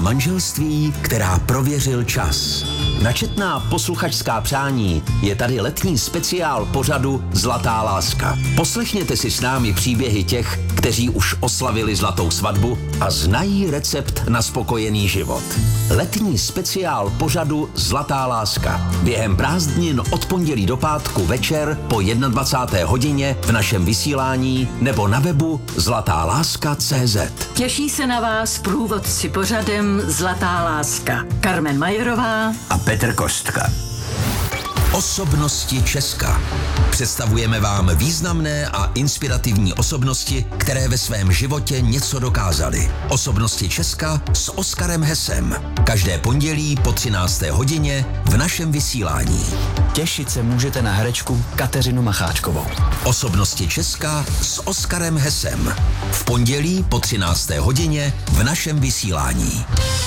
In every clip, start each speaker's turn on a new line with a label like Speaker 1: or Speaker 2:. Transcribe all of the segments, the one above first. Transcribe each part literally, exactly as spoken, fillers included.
Speaker 1: manželství, která prověřil čas. Na četná posluchačská přání je tady letní speciál pořadu Zlatá láska. Poslechněte si s námi příběhy těch, kteří už oslavili zlatou svatbu a znají recept na spokojený život. Letní speciál pořadu Zlatá láska. Během prázdnin od pondělí do pátku večer po dvacáté jedné hodině v našem vysílání nebo na webu zlatá láska tečka cé zet.
Speaker 2: Těší se na vás průvodci pořadem Zlatá láska. Carmen Majerová
Speaker 1: a Petr Kostka. Osobnosti Česka. Představujeme vám významné a inspirativní osobnosti, které ve svém životě něco dokázaly. Osobnosti Česka s Oskarem Hesem. Každé pondělí po třinácté hodině v našem vysílání.
Speaker 3: Těšit se můžete na herečku Kateřinu Macháčkovou.
Speaker 1: Osobnosti Česka s Oskarem Hesem. V pondělí po třinácté hodině v našem vysílání.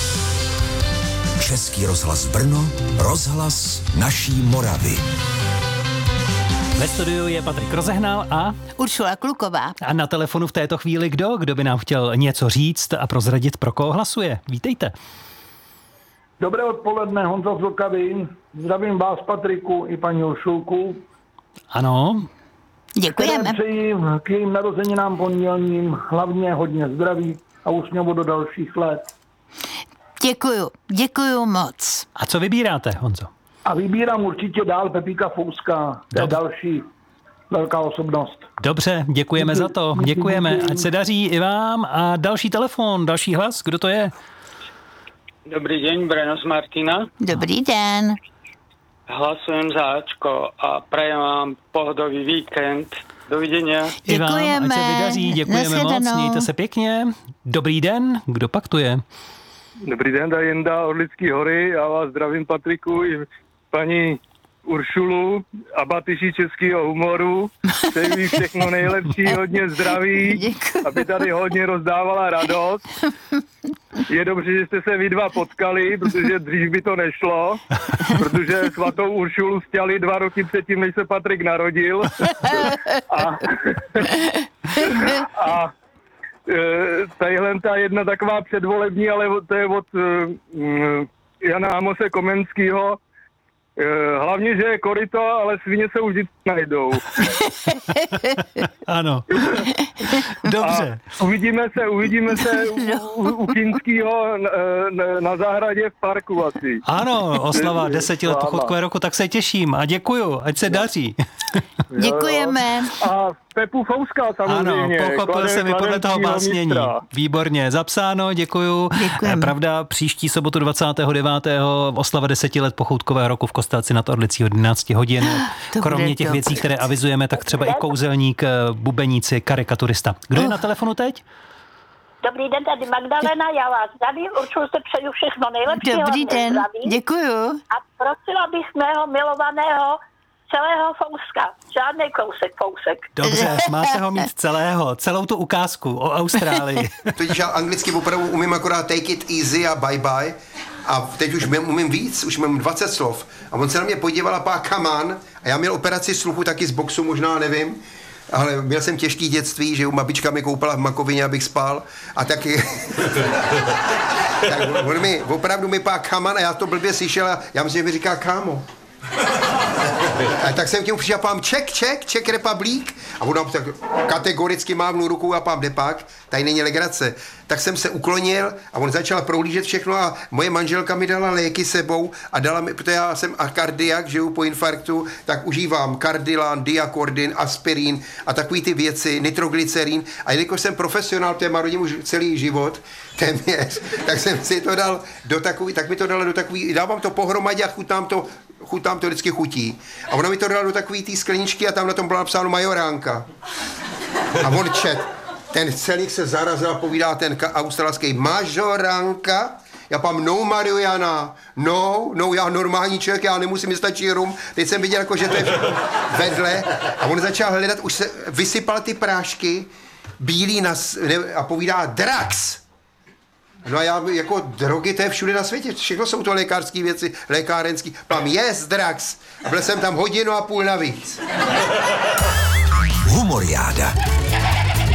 Speaker 1: Český rozhlas Brno, rozhlas naší Moravy.
Speaker 4: Ve studiu je Patrik Rozehnal a
Speaker 5: Uršula Kluková.
Speaker 4: A na telefonu v této chvíli kdo? Kdo by nám chtěl něco říct a prozradit, pro koho hlasuje? Vítejte.
Speaker 6: Dobré odpoledne, Honza z Vlkavy. Zdravím vás, Patriku, i paní Uršulku.
Speaker 4: Ano.
Speaker 5: Děkujeme.
Speaker 6: Přeji k jejím narozeninám pondělním hlavně hodně zdraví a úsměvu do dalších let.
Speaker 5: Děkuju, děkuju moc.
Speaker 4: A co vybíráte, Honzo?
Speaker 6: A vybírám určitě dál Pepíka Fouska, to je další velká osobnost.
Speaker 4: Dobře, děkujeme
Speaker 6: díky,
Speaker 4: za to,
Speaker 6: díky,
Speaker 4: děkujeme,
Speaker 6: díky.
Speaker 4: ať se daří i vám. A další telefon, další hlas, kdo to je?
Speaker 7: Dobrý deň, Breno z Martina.
Speaker 5: Dobrý den.
Speaker 7: Hlasujem za Ačko a prajem vám pohodový víkend. Dovidenia.
Speaker 4: I vám,
Speaker 5: Děkujeme.
Speaker 4: ať se vydaří, děkujeme moc, mějte se pěkně. Dobrý den, kdo pak tu je?
Speaker 8: Dobrý den, tady Jenda Orlický hory, já vás zdravím, Patriku, i paní Uršulu a Batyši českého humoru. Přeji jí všechno nejlepší, hodně zdraví,
Speaker 5: Děkuju.
Speaker 8: aby tady hodně rozdávala radost. Je dobře, že jste se vy dva potkali, protože dřív by to nešlo, protože svatou Uršulu stěli dva roky předtím, než se Patrik narodil. A, a tadyhle ta jedna taková předvolební, ale to je od uh, Jana Amose Komenského. Uh, hlavně, že je koryto, ale svině se už vždycky najdou.
Speaker 4: Ano. Dobře.
Speaker 8: A uvidíme se, uvidíme se u, u, u Kinského na, na zahradě v parku asi.
Speaker 4: Ano, oslava deseti let pochodkové roku, tak se těším a děkuju, ať se daří.
Speaker 5: Děkujeme.
Speaker 8: A Pepu Fouska samozřejmě.
Speaker 4: Ano, pochopil jsem mi podle toho básnění.
Speaker 8: Mistra.
Speaker 4: Výborně, zapsáno, děkuju.
Speaker 5: Děkujeme.
Speaker 4: Pravda, příští sobotu dvacátého devátého oslava deseti let pochoutkového roku v Kostelci nad Orlicí od jedenáct hodin.
Speaker 5: To
Speaker 4: Kromě
Speaker 5: bude
Speaker 4: těch
Speaker 5: dobré.
Speaker 4: věcí, které avizujeme, tak třeba i kouzelník, bubeníci, karikaturista. Kdo je na telefonu teď?
Speaker 9: Dobrý den, tady Magdalena, já vás zdravím, určitě se přeju všechno nejlepší.
Speaker 5: Dobrý den, děkuju.
Speaker 9: A prosila bych mého milovaného celého Fouska, žádný kousek, kousek.
Speaker 4: Dobře, máte ho mít celého, celou tu ukázku o Austrálii.
Speaker 10: Totiž já anglicky opravdu umím akorát take it easy a bye bye. A teď už umím víc, už mám dvacet slov. A on se na mě podíval a pá, come on. A já měl operaci sluchu taky z boxu, možná nevím. Ale měl jsem těžký dětství, že babička mi koupala v makovině, abych spal. A tak... tak on mi, opravdu mi pá, come on, a já to blbě slyšel a já myslím, že mi říká kámo. A tak jsem k němu přišel a pám Czech, Czech, Czech Republic. A on tak kategoricky mávnul rukou a pám, kde pak? Tady není legrace. Tak jsem se uklonil a on začal prohlížet všechno a moje manželka mi dala léky sebou a dala mi, protože já jsem kardiak, žiju po infarktu, tak užívám kardilan, diakordin, aspirin a takový ty věci, nitroglycerin. A jelikož jsem profesionál, to je marodím už celý život, téměř, tak jsem si to dal do takový, tak mi to dala do takový, dávám to pohromadě a chutnám to chutám to vždycky chutí. A ona mi to dala do takový té skleničky a tam na tom bylo napsáno majoránka. A on čet. Ten celý se zarazil a povídá ten australský majoránka. Já pám, no Mariana, no, no, já normální člověk, já nemusím, mi stačí rum. Teď jsem viděl, jako, že to je vedle. A on začal hledat, už se vysypal ty prášky, bílý nas, ne, a povídá drax. No a já, jako drogy, to je všude na světě, všechno jsou to lékařské věci, lékárenský. Pám, yes, drax. A byl jsem tam hodinu a půl navíc.
Speaker 1: Humoriáda.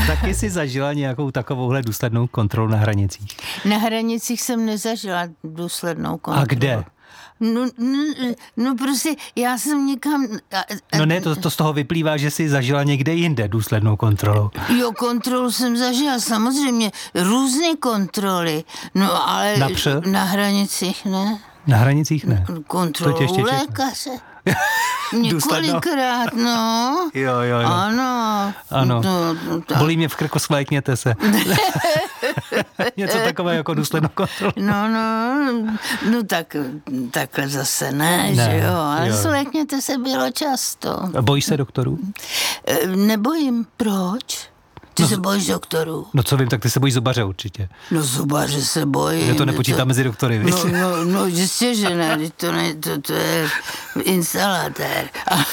Speaker 4: taky si zažila nějakou takovouhle důslednou kontrolu na hranicích?
Speaker 5: Na hranicích jsem nezažila důslednou kontrolu.
Speaker 4: A kde?
Speaker 5: No, no, no prostě já jsem někam... A, a,
Speaker 4: no ne, to, to z toho vyplývá, že jsi zažila někde jinde důslednou kontrolu.
Speaker 5: Jo, kontrolu jsem zažila, samozřejmě, různé kontroly, no ale
Speaker 4: Napřed?
Speaker 5: Na hranicích ne.
Speaker 4: Na hranicích ne.
Speaker 5: Kontrolu lékaře. Několikrát, no.
Speaker 4: Jo, jo, jo.
Speaker 5: Ano.
Speaker 4: Ano.
Speaker 5: No, no,
Speaker 4: bolí mě v krku, svlékněte se. Něco takové jako důslednou kontrolu.
Speaker 5: No, no, no tak, takhle zase ne, ne že jo, ale jo. Svlékněte se bylo často.
Speaker 4: A bojíš se doktorů?
Speaker 5: Nebojím, proč? Ty
Speaker 4: no,
Speaker 5: se bojíš doktorů?
Speaker 4: No co vím, tak ty se bojíš zubaře určitě.
Speaker 5: No zubaře se bojím.
Speaker 4: Já to nepočítám to... mezi doktory, víš?
Speaker 5: No, no, no jistě, že ne, to, ne, to, to je instalatér.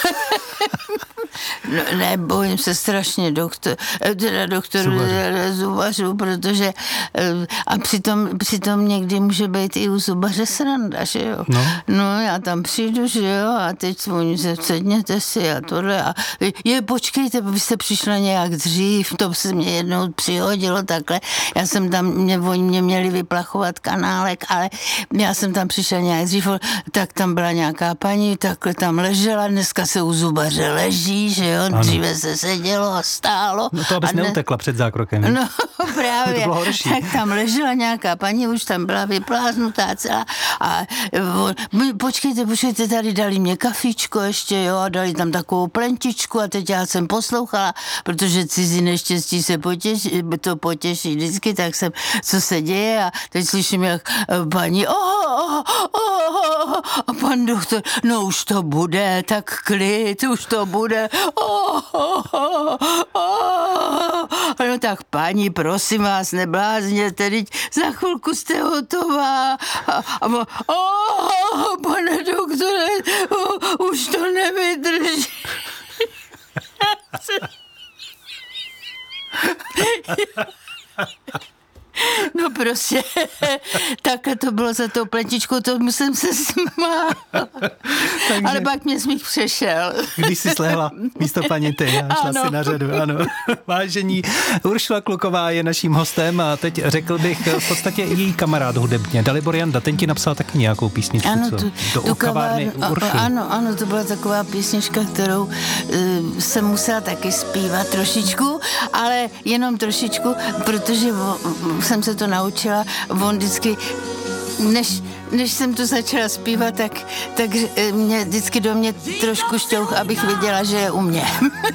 Speaker 5: No, ne, bojím se strašně doktor, teda doktorů zubařů, protože a přitom, přitom někdy může být i u zubaře sranda, že jo? No, no já tam přijdu, že jo, a teď oni se sedněte si a tohle a je, počkejte, vy jste přišla nějak dřív, to se mě jednou přihodilo takhle, já jsem tam, mě, oni mě měli vyplachovat kanálek, ale já jsem tam přišla nějak dřív, tak tam byla nějaká paní, takhle tam ležela, dneska se u zubaře leží, že jo, ano. Dříve se sedělo a stálo.
Speaker 4: No to abys ne... neutekla před zákrokem.
Speaker 5: No právě,
Speaker 4: to
Speaker 5: tak tam ležela nějaká paní, už tam byla vypláznutá celá a počkejte, počkejte, tady dali mě kafíčko ještě, jo, a dali tam takovou plentičku a teď já jsem poslouchala, protože cizí neštěstí se potěší, to potěší vždycky, tak jsem, co se děje a teď slyším, jak paní, oh, oh, oh, a pan doktor, no už to bude, tak klid, už to bude, oh, oh, oh, oh. No tak paní, prosím vás, neblázněte, teď za chvilku jste hotová. A, a, oh, pane doktore, oh, už to nevydrží. No prostě, takhle to bylo za tou pletičkou, to musím se smát. Takže... Ale pak mě smích přešel.
Speaker 4: Když jsi slehla místo paní ty a šla ano. si na řadu, ano. Vážení, Uršula Kluková je naším hostem a teď řekl bych v podstatě její kamarád hudebně, Dalibor Janda, ten ti napsal taky nějakou písničku,
Speaker 5: ano,
Speaker 4: co?
Speaker 5: Tu,
Speaker 4: Do
Speaker 5: tu
Speaker 4: kavárny Uršuly.
Speaker 5: Ano, ano, to byla taková písnička, kterou uh, jsem musela taky zpívat trošičku, ale jenom trošičku, protože vo, jsem se to naučila, on vždycky, než, než jsem to začala zpívat, tak, tak mě vždycky do mě trošku šťouch, abych věděla, že je u mě.